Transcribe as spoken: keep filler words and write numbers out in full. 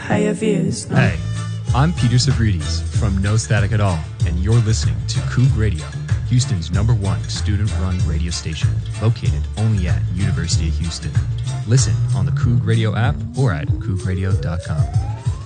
higher views. No? Hey, I'm Peter Savridis from No Static at All, and you're listening to Coug Radio, Houston's number one student-run radio station, located only at University of Houston. Listen on the Coug Radio app or at coug radio dot com.